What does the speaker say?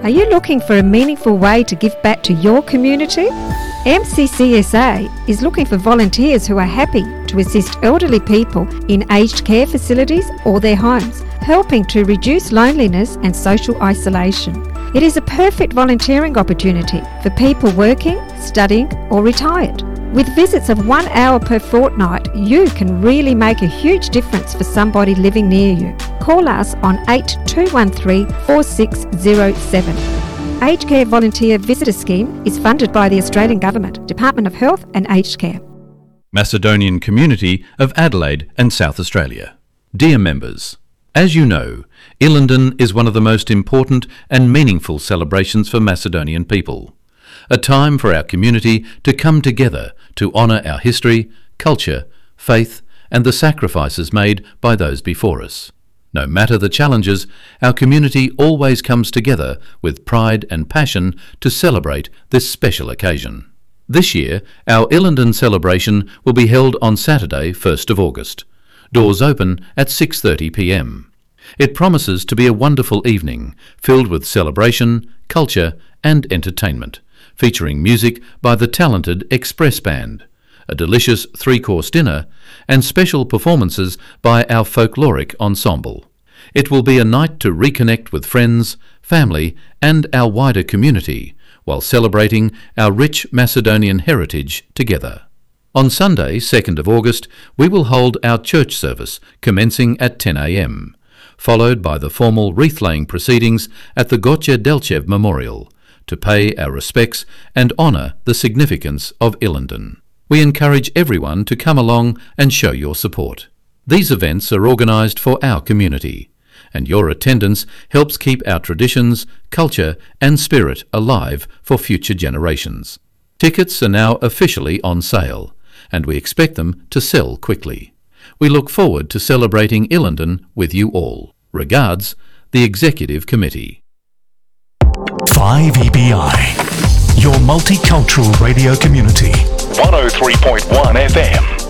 Are you looking for a meaningful way to give back to your community? MCCSA is looking for volunteers who are happy to assist elderly people in aged care facilities or their homes, helping to reduce loneliness and social isolation. It is a perfect volunteering opportunity for people working, studying or retired. With visits of 1 hour per fortnight, you can really make a huge difference for somebody living near you. Call us on 8213 4607. Aged Care Volunteer Visitor Scheme is funded by the Australian Government, Department of Health and Aged Care. Macedonian Community of Adelaide and South Australia. Dear members, as you know, Illenden is one of the most important and meaningful celebrations for Macedonian people. A time for our community to come together to honour our history, culture, faith and the sacrifices made by those before us. No matter the challenges, our community always comes together with pride and passion to celebrate this special occasion. This year, our Illenden celebration will be held on Saturday, 1st of August. Doors open at 6:30 p.m. It promises to be a wonderful evening, filled with celebration, culture and entertainment, featuring music by the talented Express Band, a delicious 3-course dinner, and special performances by our folkloric ensemble. It will be a night to reconnect with friends, family, and our wider community, while celebrating our rich Macedonian heritage together. On Sunday, 2nd of August, we will hold our church service, commencing at 10 a.m, followed by the formal wreath-laying proceedings at the Gotcha Delchev Memorial, to pay our respects and honour the significance of Illenden. We encourage everyone to come along and show your support. These events are organised for our community, and your attendance helps keep our traditions, culture and spirit alive for future generations. Tickets are now officially on sale, and we expect them to sell quickly. We look forward to celebrating Illenden with you all. Regards, the Executive Committee. 5EBI, your multicultural radio community. 103.1 FM.